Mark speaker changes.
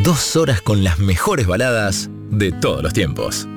Speaker 1: 2 horas con las mejores baladas de todos los tiempos.